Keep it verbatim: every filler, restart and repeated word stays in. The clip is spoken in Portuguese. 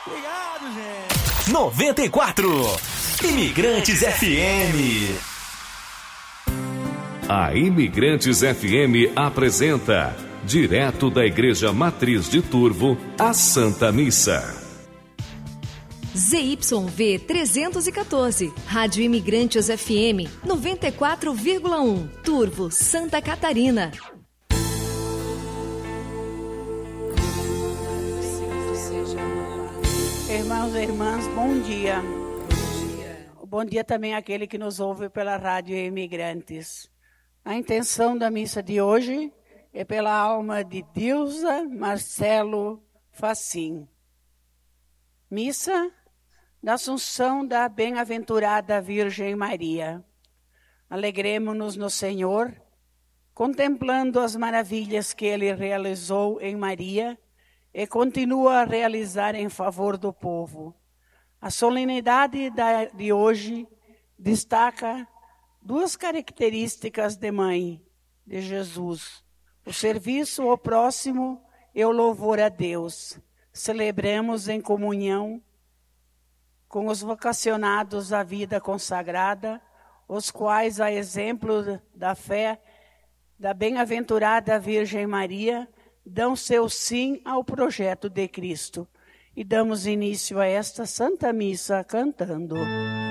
Obrigado, gente. noventa e quatro Imigrantes F M. A Imigrantes F M apresenta, direto da Igreja Matriz de Turvo, a Santa Missa. Z Y V trezentos e quatorze, Rádio Imigrantes F M, noventa e quatro vírgula um, Turvo, Santa Catarina. Irmãos e irmãs, bom dia. Bom dia. Bom dia também àquele que nos ouve pela Rádio Imigrantes. A intenção da missa de hoje é pela alma de Dilza Marcelo Facim. Missa da Assunção da Bem-aventurada Virgem Maria. Alegremo-nos no Senhor, contemplando as maravilhas que Ele realizou em Maria e continua a realizar em favor do povo. A solenidade da, de hoje destaca duas características de mãe de Jesus: o serviço ao próximo e o louvor a Deus. Celebremos em comunhão com os vocacionados à vida consagrada, os quais, a exemplo da fé da bem-aventurada Virgem Maria, dão seu sim ao projeto de Cristo. E damos início a esta Santa Missa cantando.